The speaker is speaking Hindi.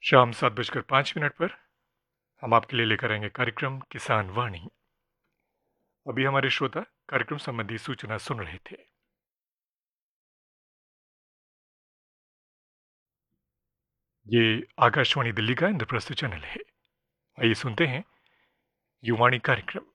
शाम 7:05 पर हम आपके लिए लेकर आएंगे कार्यक्रम किसान वाणी। अभी हमारे श्रोता कार्यक्रम संबंधी सूचना सुन रहे थे। ये आकाशवाणी दिल्ली का इंद्रप्रस्थ चैनल है। आइए सुनते हैं युवाणी कार्यक्रम।